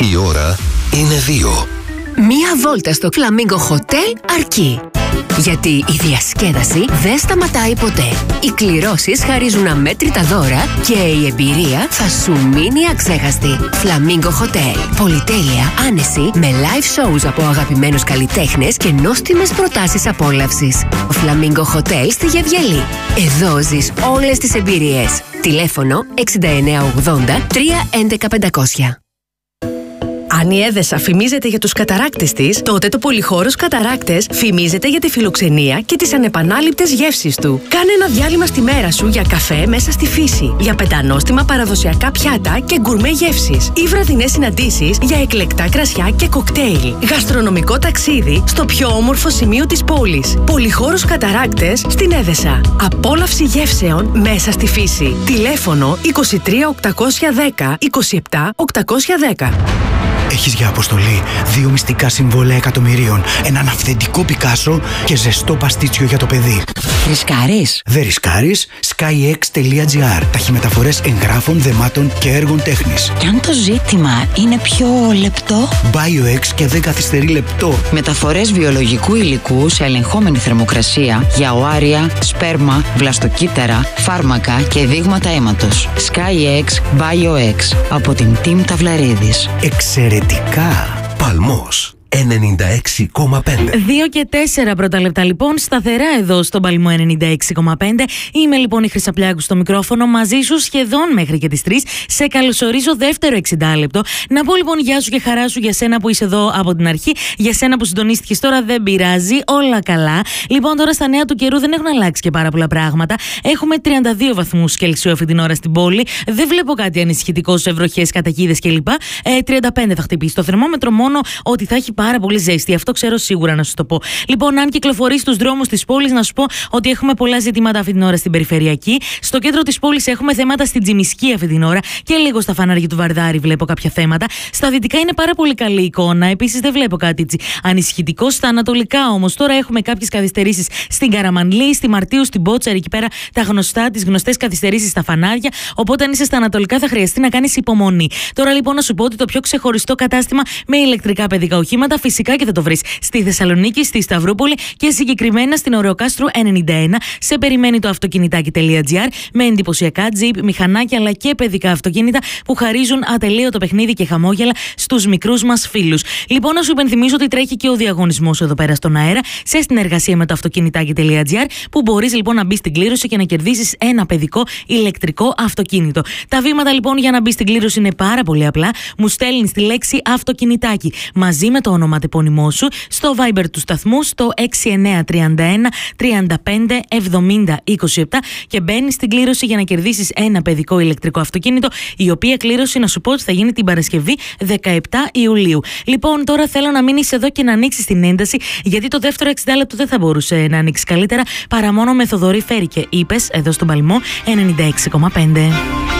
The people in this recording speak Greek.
Η ώρα είναι 2. Μία βόλτα στο Φλαμίγκο Χοτέλ αρκεί. Γιατί η διασκέδαση δεν σταματάει ποτέ. Οι κληρώσεις χαρίζουν αμέτρητα δώρα και η εμπειρία θα σου μείνει αξέχαστη. Φλαμίγκο Χοτέλ. Πολυτέλεια, άνεση, με live shows από αγαπημένους καλλιτέχνες και νόστιμες προτάσεις απόλαυσης. Φλαμίγκο Χοτέλ στη Γεβγελή. Εδώ ζεις όλες τις εμπειρίες. Τηλέφωνο 6980 311 500. Αν η Έδεσα φημίζεται για τους καταράκτες της, τότε το Πολυχώρος Καταράκτες φημίζεται για τη φιλοξενία και τις ανεπανάληπτες γεύσεις του. Κάνε ένα διάλειμμα στη μέρα σου για καφέ μέσα στη φύση, για πεντανόστιμα παραδοσιακά πιάτα και γκουρμέ γεύσεις ή βραδινές συναντήσεις για εκλεκτά κρασιά και κοκτέιλ. Γαστρονομικό ταξίδι στο πιο όμορφο σημείο της πόλης. Πολυχώρος Καταράκτες στην Έδεσα. Απόλαυση γεύσεων μέσα στη φύση. Τηλέφωνο 23 810 27 810. Έχεις για αποστολή 2 μυστικά συμβόλαια εκατομμυρίων, έναν αυθεντικό Πικάσο και ζεστό παστίτσιο για το παιδί. Ρισκάρεις? Δεν ρισκάρεις. SkyX.gr. Ταχυμεταφορές εγγράφων, δεμάτων και έργων τέχνης. Και αν το ζήτημα είναι πιο λεπτό? BioX και δεν καθυστερεί λεπτό. Μεταφορές βιολογικού υλικού σε ελεγχόμενη θερμοκρασία για οάρια, σπέρμα, βλαστοκύτταρα, φάρμακα και δείγματα αίματος. SkyX BioX από την Team Ταυλαρίδης. Εξαιρετικά. Παλμός 96,5. 2 και 4 πρώτα λεπτά λοιπόν, σταθερά εδώ στον Παλμό 96,5. Είμαι λοιπόν η Χρυσαπλιάκου στο μικρόφωνο, μαζί σου σχεδόν μέχρι και τις 3. Σε καλωσορίζω δεύτερο 60 λεπτό. Να πω λοιπόν γεια σου και χαρά σου για σένα που είσαι εδώ από την αρχή. Για σένα που συντονίστηκες τώρα δεν πειράζει, όλα καλά. Λοιπόν, τώρα στα νέα του καιρού δεν έχουν αλλάξει και πάρα πολλά πράγματα. Έχουμε 32 βαθμούς Κελσίου αυτή την ώρα στην πόλη. Δεν βλέπω κάτι ανησυχητικό σε βροχές, καταιγίδες κλπ. 35 θα χτυπήσει το θερμόμετρο, μόνο ότι θα έχει πάρα πολύ ζέστη. Αυτό ξέρω σίγουρα να σου το πω. Λοιπόν, αν κυκλοφορείς στους δρόμους της πόλης, να σου πω ότι έχουμε πολλά ζητήματα αυτή την ώρα στην περιφερειακή. Στο κέντρο της πόλης έχουμε θέματα στην Τζιμισκή αυτή την ώρα και λίγο στα φανάρια του Βαρδάρη βλέπω κάποια θέματα. Στα δυτικά είναι πάρα πολύ καλή εικόνα. Επίσης δεν βλέπω κάτι έτσι ανησυχητικό. Στα ανατολικά όμως τώρα έχουμε κάποιες καθυστερήσεις στην Καραμανλή, στη Μαρτίου, στην Μπότσαρη, εκεί πέρα τις γνωστές καθυστερήσεις στα φανάρια. Οπότε αν είσαι στα ανατολικά θα χρειαστεί να κάνεις υπομονή. Τώρα λοιπόν να σου πω ότι το πιο ξεχωριστό κατάστημα με ηλεκτρικά παιδικά οχήματα φυσικά και θα το βρεις στη Θεσσαλονίκη, στη Σταυρούπολη και συγκεκριμένα στην Ωρεοκάστρου 91. Σε περιμένει το αυτοκινητάκι.gr με εντυπωσιακά τζιπ, μηχανάκια αλλά και παιδικά αυτοκίνητα που χαρίζουν ατελείωτο παιχνίδι και χαμόγελα στους μικρούς μας φίλους. Λοιπόν, να σου υπενθυμίσω ότι τρέχει και ο διαγωνισμός εδώ πέρα στον αέρα σε συνεργασία με το αυτοκινητάκι.gr που μπορείς λοιπόν να μπεις στην κλήρωση και να κερδίσεις ένα παιδικό ηλεκτρικό αυτοκίνητο. Τα βήματα λοιπόν για να μπεις στην κλήρωση είναι πάρα πολύ απλά. Μου στέλνεις τη λέξη αυτοκινητάκι μαζί με το όνομα τεπώνυμό σου στο Viber του σταθμού στο 6931 35 70 27 και μπαίνεις στην κλήρωση για να κερδίσεις ένα παιδικό ηλεκτρικό αυτοκίνητο, η οποία κλήρωση να σου πω ότι θα γίνει την Παρασκευή 17 Ιουλίου. Λοιπόν, τώρα θέλω να μείνεις εδώ και να ανοίξεις την ένταση, γιατί το δεύτερο 60 λεπτό δεν θα μπορούσε να ανοίξει καλύτερα παρά μόνο με Θοδωρή Φέρικε. Είπες εδώ στον Παλμό 96,5.